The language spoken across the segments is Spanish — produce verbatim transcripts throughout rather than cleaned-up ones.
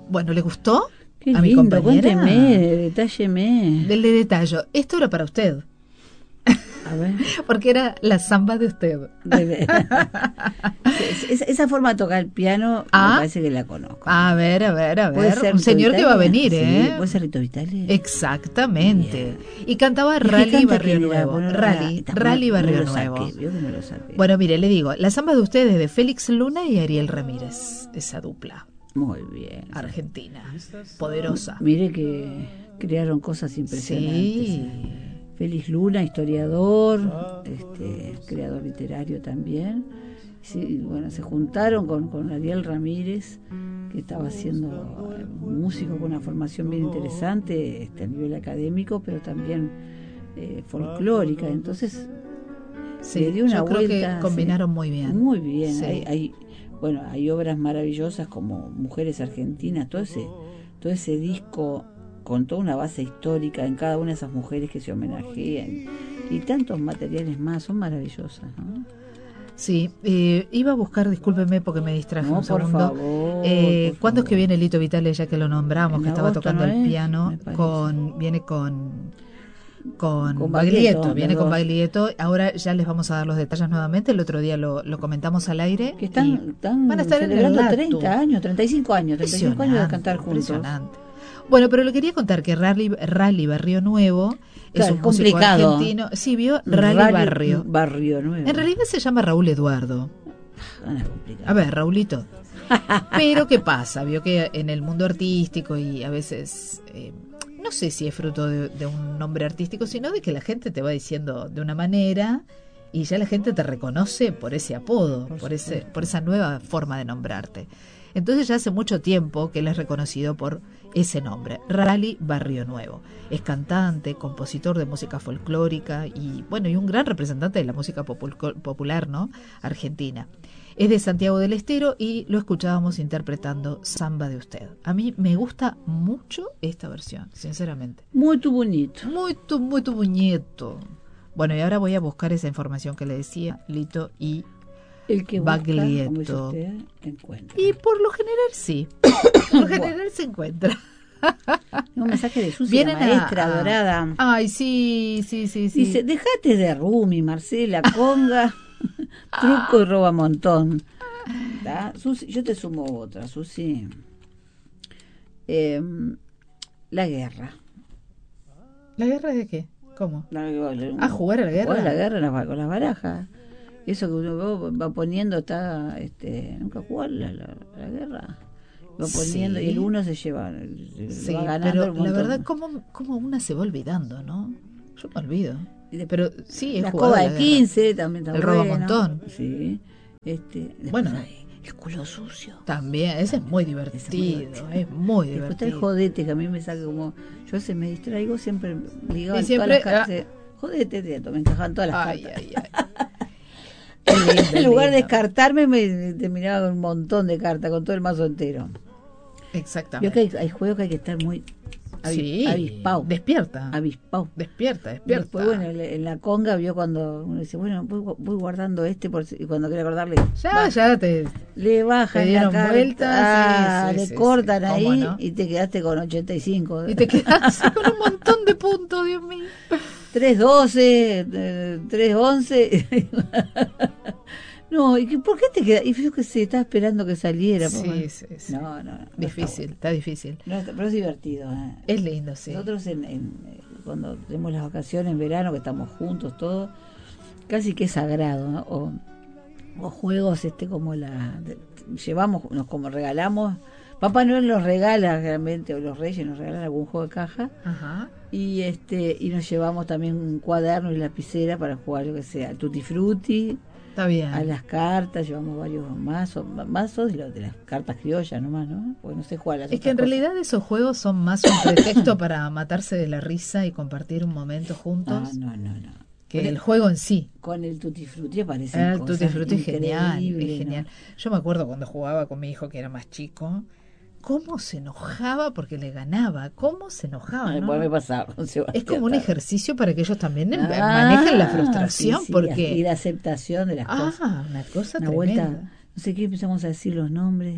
Bueno, ¿le gustó? Qué a lindo, mi compañera. cuénteme, detálleme. Del de detalle. Esto era para usted. A ver. Porque era la samba de usted. esa, esa forma de tocar el piano ¿Ah? me parece que la conozco. A ver, a ver, a ¿Puede ver. ser Un señor Rito que va a Vitale? venir, Sí, ¿eh? ¿puede ser Rito Vitale? Exactamente. Bien. Y cantaba ¿Y qué Rally canta Barrio quién era? Nuevo. Bueno, Rally, ah, Rally no, no Barrio lo Nuevo. saqué, vio que no lo saqué. Bueno, mire, le digo, la samba de ustedes es de Félix Luna y Ariel Ramírez, esa dupla. Muy bien. Argentina, poderosa. Mire que crearon cosas impresionantes. Sí. Félix Luna, historiador, este, creador literario también. Sí, bueno, se juntaron con, con Ariel Ramírez, que estaba haciendo eh, músico con una formación bien interesante este, a nivel académico, pero también eh, folclórica. Entonces, Sí, le dio una yo creo vuelta. que combinaron sí, muy bien. Muy bien. Sí. Hay, hay, bueno, hay obras maravillosas como Mujeres Argentinas, todo ese, todo ese disco con toda una base histórica en cada una de esas mujeres que se homenajean y tantos materiales más, son maravillosas, ¿no? Sí, eh, iba a buscar, discúlpeme porque me distraje No, un por segundo. favor, Eh, por ¿Cuándo es favor. que viene Lito Vitale, ya que lo nombramos, En que estaba agosto, tocando ¿no el es? piano? Me parece. con Viene con con, Con Baglietto, Baglietto, viene los con dos. Baglietto. Ahora ya les vamos a dar los detalles nuevamente. El otro día lo, lo comentamos al aire. Que están, y están van a estar en el celebrando Latu. treinta años, treinta y cinco años, treinta y cinco años de cantar juntos. Impresionante. Bueno, pero le quería contar que Rally, Rally Barrio Nuevo es Claro, un músico complicado. argentino. Sí, vio Rally, Barrio. Barrio Nuevo. En realidad se llama Raúl Eduardo. Ah, es complicado. A ver, Raulito. Pero ¿qué pasa? Vio que en el mundo artístico y a veces, eh, no sé si es fruto de, de un nombre artístico, sino de que la gente te va diciendo de una manera y ya la gente te reconoce por ese apodo, por, por ese, por esa nueva forma de nombrarte. Entonces ya hace mucho tiempo que él es reconocido por ese nombre, Rally Barrio Nuevo. Es cantante, compositor de música folclórica y bueno, y un gran representante de la música popul- popular, ¿no? Argentina. Es de Santiago del Estero y lo escuchábamos interpretando Samba de Usted. A mí me gusta mucho esta versión, sinceramente. Muy tu bonito. Muy tu, muy tu bonito. Bueno, y ahora voy a buscar esa información que le decía, Lito y El que busca, Baglietto. como dice usted, encuentra. Y por lo general sí. Por lo general se encuentra. Un mensaje de Susi, Vienen la maestra a- a- dorada. Ay, sí, sí, sí, sí. Dice, dejate de Rumi, Marcela, conga, truco y roba montón. ¿Da? Susi, yo te sumo otra, Susi. Eh, la guerra. ¿La guerra de qué? ¿Cómo? La, la, Ah, jugar a la guerra. Jugar a la guerra la- con las barajas. Eso que uno va poniendo está, este, nunca jugar la, la, la guerra. Va poniendo Sí. y el uno se lleva, se Sí, va ganando pero el montón. la verdad, ¿cómo, ¿cómo una se va olvidando, no? Yo me olvido. Y de- Pero sí, es la jugar escoba a la de guerra. quince también está El bueno. robamontón. Sí. Este, después Bueno. hay el culo sucio. También, ese es muy divertido, es muy Después está el divertido. jodete, que a mí me saca como... Yo se me distraigo siempre ligado Y a siempre, todas las cartas. Jodete, teto, me encajan todas las Ay, cartas. ay, ay. Qué lindo, En lugar de lindo. descartarme, me terminaba con un montón de cartas, con todo el mazo entero. Veo Exactamente. que hay, hay juegos que hay que estar muy avi- Sí, avispado. despierta. Avispado. Despierta, despierta. Después, bueno, en la- en la conga vio cuando uno dice, bueno, voy, gu- voy guardando este por si- y cuando quiere acordarle, Ya, va, ya te... le bajan te la dieron carta, vueltas, ah, sí, sí, le sí, cortan sí, ahí cómo no. y te quedaste con ochenta y cinco. Y te quedas con un montón de puntos, Dios mío. tres doce, eh, tres once. No, ¿y qué- por qué te quedas? Y yo que sé, estaba esperando que saliera. Sí, papá. sí, sí. No, no, no. no Difícil, está difícil. está bueno. No está- pero es divertido. ¿eh? Es lindo, sí. Nosotros en, en, eh, cuando tenemos las vacaciones en verano, que estamos juntos todos, casi que es sagrado, ¿no? O, o juegos este como la... de- llevamos, nos como regalamos... Papá Noel nos regala realmente, o los Reyes nos regalan algún juego de caja, Ajá. y este y nos llevamos también un cuaderno y lapicera para jugar, lo que sea, al Tutti Frutti, Está bien. a las cartas, llevamos varios mazos, ma- mazos de, lo- de las cartas criollas nomás, ¿no? Porque no sé jugar las Es que en otras cosas. realidad esos juegos son más un pretexto para matarse de la risa y compartir un momento juntos Ah, no, no, no. que Con el el- juego en sí. Con el Tutti Frutti aparecen Ah, el cosas Tutti Frutti es genial, increíbles, es ¿no? genial. Yo me acuerdo cuando jugaba con mi hijo que era más chico, cómo se enojaba porque le ganaba, cómo se enojaba, Ay, ¿no? pues me pasaba con Sebastián Es como un también. ejercicio para que ellos también em- Ah, manejen la frustración, sí, sí, porque... y la aceptación de las cosas. Ah, una cosa Una tremenda. vuelta, no sé qué empezamos a decir los nombres.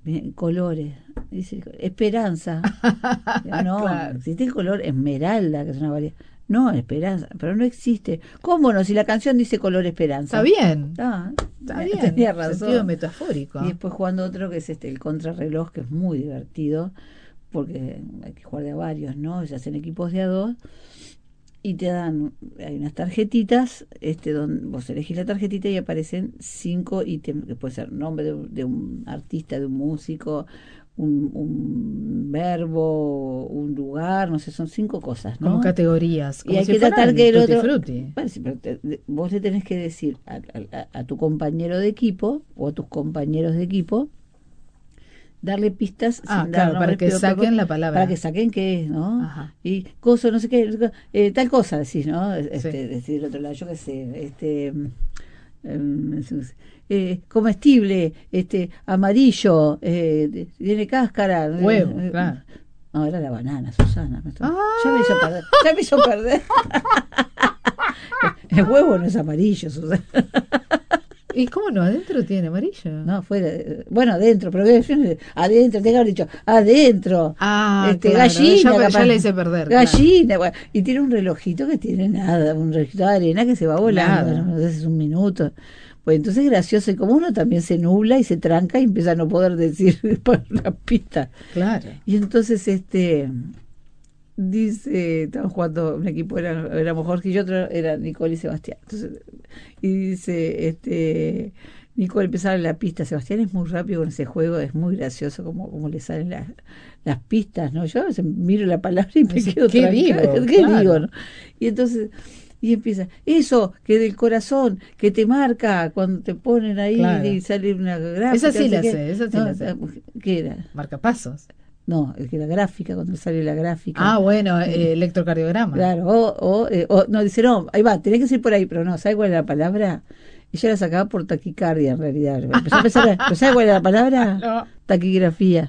Bien, colores. Dice, esperanza. No, claro. Existe el color esmeralda, que es una variedad. No, esperanza, pero no existe. ¿Cómo no? Si la canción dice color esperanza. Está bien. Ah, Está tenía- bien. Tenía razón. Sentido metafórico. Y después jugando otro que es este el contrarreloj, que es muy divertido, porque hay que jugar de a varios, ¿no? Se hacen equipos de a dos y te dan, hay unas tarjetitas, este donde vos elegís la tarjetita y aparecen cinco ítems, que puede ser nombre de, de un artista, de un músico, un, un verbo, un lugar, no sé, son cinco cosas, ¿no? Como categorías. Como Y hay si que fuera tratar que el Tutti otro... Frutti. Bueno, sí, pero te- de- vos le tenés que decir a, a- a tu compañero de equipo o a tus compañeros de equipo, darle pistas Ah, sin claro, dar para nombres, que pero- saquen pero- la palabra. Para que saquen qué es, ¿no? Ajá. Y coso, no sé qué, eh, tal cosa decís, ¿no? Este, Sí. decir del otro lado, yo qué sé, este... em, eh, comestible, este amarillo, eh, tiene cáscara. Huevo, eh, claro. No, era la banana, Susana. me está- Ah. Ya me hizo perder. Ya me hizo perder. El huevo no es amarillo, Susana. ¿Y cómo no? Adentro tiene amarillo. No, fuera. eh, Bueno, adentro, pero que- adentro, te que haber dicho, adentro. Ah, Este, claro, gallina. ya, capaz. ya le hice perder. claro. Gallina. Bueno, y tiene un relojito que tiene nada, un relojito de arena que se va volando. Nada. ¿no? Entonces es un minuto. Pues entonces es gracioso. Y como uno también se nubla y se tranca y empieza a no poder decir por la pista. Claro. Y entonces, este, dice, estaban jugando un equipo, era, éramos Jorge y otro, era Nicole y Sebastián. Entonces, y dice, este, Nicole empezaba la pista, Sebastián es muy rápido con ese juego, es muy gracioso como, como le salen las, las pistas, ¿no? Yo a veces miro la palabra y me Dice, quedo ¿qué trancada, digo? ¿qué Claro. digo? ¿no? Y entonces... Y empieza, eso, que del corazón, que te marca cuando te ponen ahí Claro. y sale una gráfica. Esa sí no sé la qué. sé, esa sí No, la sé. ¿qué era? Marcapasos. No, es que la gráfica, cuando sale la gráfica. Ah, bueno, eh, electrocardiograma. Claro, o, o, eh, o- no, dice, no, ahí va, tenés que ir por ahí, pero no, ¿sabes cuál es la palabra? Ella la sacaba por taquicardia, en realidad. Empezó a pensar, ¿pero sabes cuál es la palabra? No. Taquigrafía.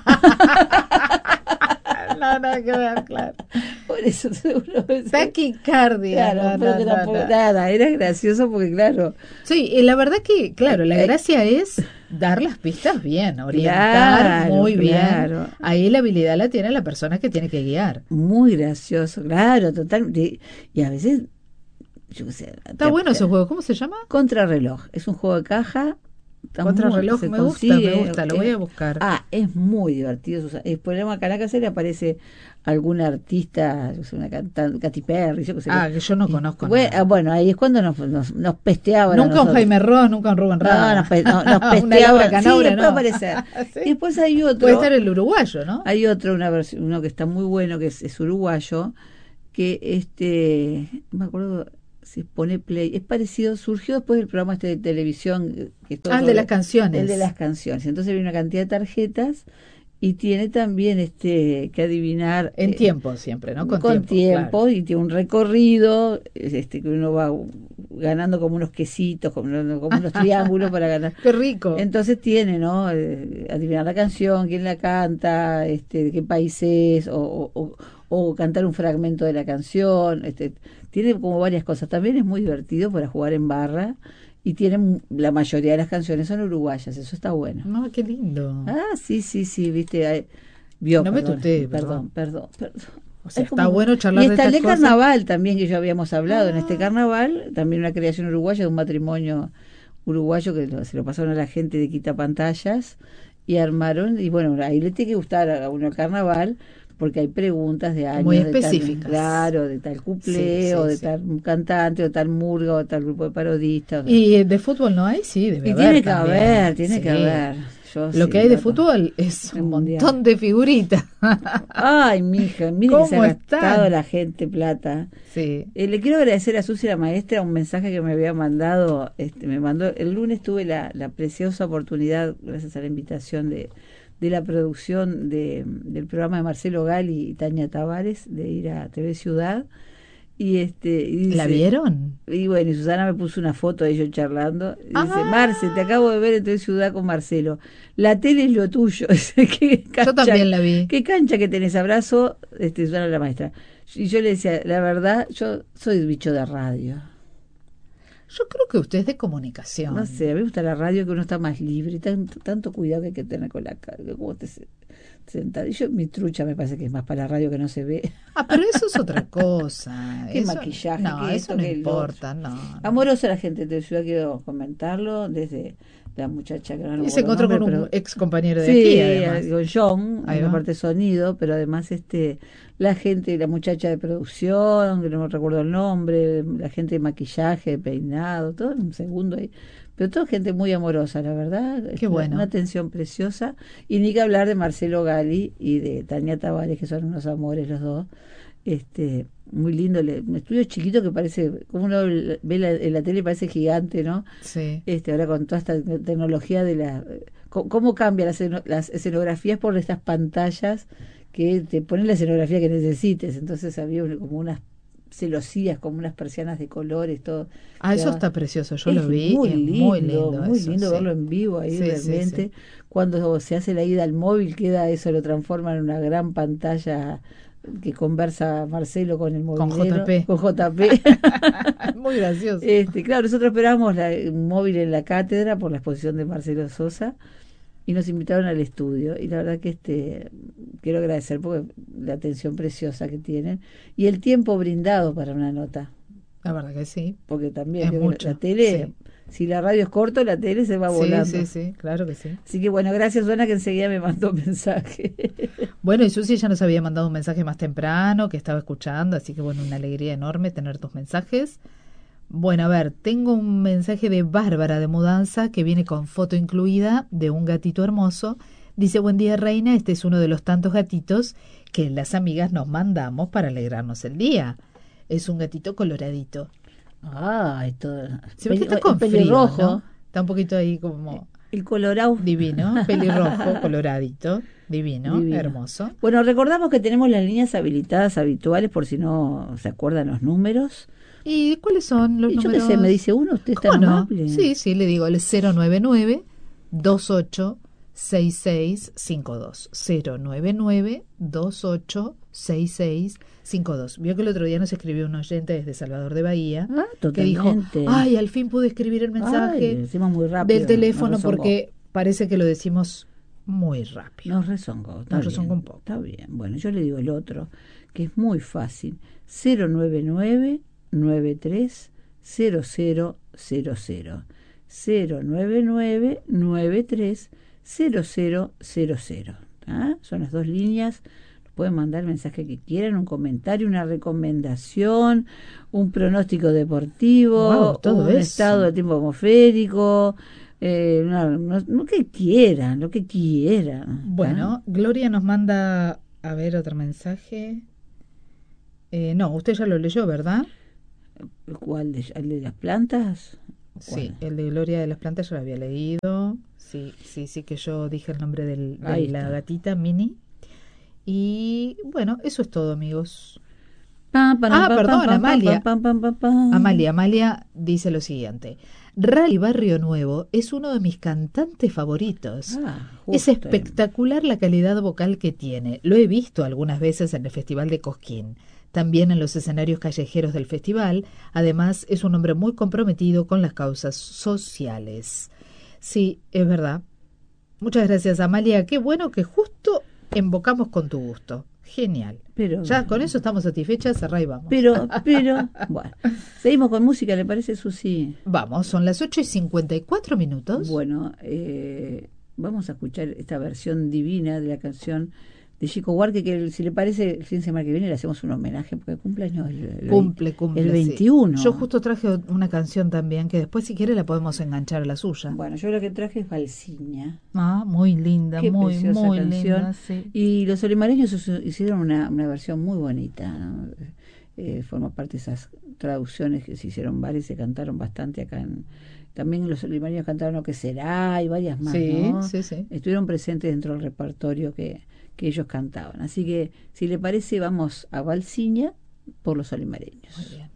No, nada que ver, claro. Por eso seguro. Taquicardia. Claro, no, pero no, que no, tampoco- no. nada, era gracioso porque, claro, Sí, y la verdad que, claro, la Eh, gracia es dar las pistas bien, orientar Claro, muy bien. claro. Ahí la habilidad la tiene la persona que tiene que guiar. muy gracioso, claro, total. de- Y a veces, yo qué sé. Está te- bueno te- ese juego, ¿cómo se llama? Contrarreloj, es un juego de caja. está Contrarreloj, muy- se me gusta, consigue, me gusta, lo eh, voy a buscar. Ah, es muy divertido. Susana. El programa Caracas le aparece algún artista, yo sé, una cantante, Katy Perry, yo qué sé. Ah, que yo no conozco Bueno, nada. ah, bueno, ahí es cuando nos, nos, nos pesteaban. a Nunca un nosotros. Jaime Ross, nunca un Rubén No, Rada. nos, pe- no, nos Una pesteaban. Laura Canobra, sí, no. puede aparecer. ¿Sí? Y después hay otro. Puede estar el uruguayo, ¿no? Hay otro, una versión, uno que está muy bueno, que es, es uruguayo, que este, no me acuerdo si pone play, es parecido, surgió después del programa este de televisión. eh, Que es todo Ah, el de sobre- las canciones. El de las canciones. Entonces hay una cantidad de tarjetas y tiene también este que adivinar. En eh, tiempo siempre, ¿no? Con, Con, tiempo, claro. y tiene un recorrido este que uno va ganando como unos quesitos, como, como unos triángulos para ganar. Qué rico. Entonces tiene, ¿no? Eh, adivinar la canción, quién la canta, este, de qué país es, o, o, o- o cantar un fragmento de la canción. Este, tiene como varias cosas. También es muy divertido para jugar en barra y tiene la mayoría de las canciones son uruguayas. Eso está bueno. No, qué lindo. Ah, sí, sí, sí, viste. Ay, vio, No me perdón, tutee, perdón, perdón. perdón, perdón. O sea, Es está como- bueno charlar y de está el de estas cosas. carnaval también, que ya habíamos hablado. En Ah. este carnaval, también una creación uruguaya de un matrimonio uruguayo que lo- se lo pasaron a la gente de quitapantallas y armaron. Y bueno, ahí le tiene que gustar a uno el carnaval, porque hay preguntas de años. Muy de tal- específicas. claro, de tal cuplé, Sí, sí, o de sí. tal cantante, o de tal murga, o de tal grupo de parodistas. ¿Y de fútbol no hay? Sí, debe Y haber tiene que también. haber, tiene Sí. que haber. Yo Lo sí, que hay de loco. fútbol es El un mundial. montón de figuritas. Ay, mija, mire que se ¿Cómo ha están? gastado la gente plata. Sí. Eh, le quiero agradecer a Susi, la maestra, un mensaje que me había mandado. Este, me mandó el lunes, tuve la, la preciosa oportunidad, gracias a la invitación de, de la producción de, del programa de Marcelo Gal y Tania Tavares, de ir a T V Ciudad. Y este, y dice- ¿La vieron? Y bueno, y Susana me puso una foto de ellos charlando. Y dice, Ah. Marce, te acabo de ver en T V Ciudad con Marcelo. La tele es lo tuyo. ¿Qué Yo cancha- también la vi. Qué cancha que tenés, abrazo, este, Susana la maestra. Y yo le decía, la verdad, yo soy bicho de radio. Yo creo que usted es de comunicación. No sé, a mí me gusta la radio, que uno está más libre, tanto, tanto cuidado que hay que tener con la cara, cómo te sentado. Y yo, mi trucha me parece que es más para la radio, que no se ve. Ah, pero eso es otra cosa. Qué eso, maquillaje, no, qué eso esto, no qué importa, lo... no, no. Amorosa la gente de Ciudad, quiero comentarlo, desde la muchacha que no Y se encontró nombre, con un pero... ex compañero de sí, aquí, además. con John, Ahí en la va. parte de sonido, pero además este la gente, la muchacha de producción, que no me recuerdo el nombre, la gente de maquillaje, de peinado, todo en un segundo ahí. Pero toda gente muy amorosa, la verdad. Qué una, bueno. Una atención preciosa. Y ni que hablar de Marcelo Gali y de Tania Tavares, que son unos amores los dos. Este, muy lindo, le, un estudio chiquito que parece, como uno ve la, en la tele, parece gigante, ¿no? Sí. Este, ahora con toda esta tecnología de la... ¿Cómo cambia las, las escenografías por estas pantallas que te ponen la escenografía que necesites? Entonces había un, como unas celosías, como unas persianas de colores, todo. Ah, eso Quedaba, está precioso, yo es lo vi, muy es lindo, muy lindo. Muy eso, lindo sí. verlo en vivo ahí, Sí, realmente. sí, sí. Cuando se hace la ida al móvil, queda eso, lo transforma en una gran pantalla que conversa Marcelo con el Con movilero, J P. con J P. Muy gracioso. Este, claro, nosotros esperábamos la, un móvil en la cátedra por la exposición de Marcelo Sosa y nos invitaron al estudio, y la verdad que este quiero agradecer porque la atención preciosa que tienen y el tiempo brindado para una nota. La verdad que sí. Porque también Es mucho, la, la tele, sí. Si la radio es corto, la tele se va Sí, volando. sí, sí, claro que sí. Así que bueno, gracias Suana, que enseguida me mandó un mensaje. Bueno, y Susi ya nos había mandado un mensaje más temprano, que estaba escuchando, así que bueno, una alegría enorme tener tus mensajes. Bueno, a ver, tengo un mensaje de Bárbara de Mudanza, que viene con foto incluida de un gatito hermoso. Dice: buen día, Reina, este es uno de los tantos gatitos que las amigas nos mandamos para alegrarnos el día. Es un gatito coloradito. Ay, todo. Se ve que está con frío, ¿no? Está un poquito ahí como... El colorado. Divino, pelirrojo, coloradito, divino, Divino, hermoso. Bueno, recordamos que tenemos las líneas habilitadas habituales, por si no se acuerdan los números. ¿Y cuáles son los Yo números? qué sé, me dice uno, usted está no? amable. Sí, sí, le digo el cero nueve nueve, dos ocho seis seis cinco dos. cero nueve nueve, dos ocho seis seis cinco dos. Vio que el otro día nos escribió un oyente desde Salvador de Bahía, ah, que dijo: ay, al fin pude escribir el mensaje. Ay, decimos muy rápido, del teléfono, porque parece que lo decimos muy rápido. Nos rezongó, está Nos bien, rezongó un poco. Está bien. Bueno, yo le digo el otro, que es muy fácil. cero nueve nueve, nueve tres cero cero cero cero. cero nueve nueve, nueve tres cero cero cero cero. ¿Ah? Son las dos líneas. Pueden mandar el mensaje que quieran, un comentario, una recomendación, un pronóstico deportivo, wow, todo un eso. estado de tiempo atmosférico, eh, no, no, lo que quieran, lo que quieran. Bueno, ¿ah? Gloria nos manda, a ver, otro mensaje. Eh, no, usted ya lo leyó, ¿verdad? ¿Cuál? De, ¿El de las plantas? Sí, el de Gloria de las plantas yo lo había leído. Sí, sí, sí, que yo dije el nombre del, de Ahí la está. gatita Mini. Y bueno, eso es todo, amigos. Pam, pam, Ah, pam, perdón, pam, pam, Amalia. pam, pam, pam, pam. Amalia, Amalia dice lo siguiente: Rally Barrio Nuevo es uno de mis cantantes favoritos. Ah, Es justo. espectacular la calidad vocal que tiene. Lo he visto algunas veces en el Festival de Cosquín, también en los escenarios callejeros del festival. Además, es un hombre muy comprometido con las causas sociales. Sí, es verdad. Muchas gracias, Amalia. Qué bueno que justo embocamos con tu gusto. Genial. Pero, ya con eso estamos satisfechas, cerrá y vamos. Pero, pero, bueno, seguimos con música, ¿le parece, Susi? Vamos, son las ocho y cincuenta y cuatro minutos. Bueno, eh, vamos a escuchar esta versión divina de la canción de Chico Huarque, que si le parece, el fin de semana que viene le hacemos un homenaje, porque cumpleaños el, el, cumple, cumple, el veintiuno. Sí. Yo justo traje una canción también, que después si quiere la podemos enganchar a la suya. Bueno, yo lo que traje es Valsiña. Ah, muy linda, Qué muy, preciosa muy canción. linda. Sí. Y los olimareños hicieron una, una versión muy bonita, ¿no? Eh, forma parte de esas traducciones que se hicieron varias, se cantaron bastante acá en... También los olimareños cantaron Lo que será y varias más, sí, ¿no? Sí, sí. Estuvieron presentes dentro del repertorio que, que ellos cantaban. Así que, si le parece, vamos a Valsiña por los olimareños. Muy bien.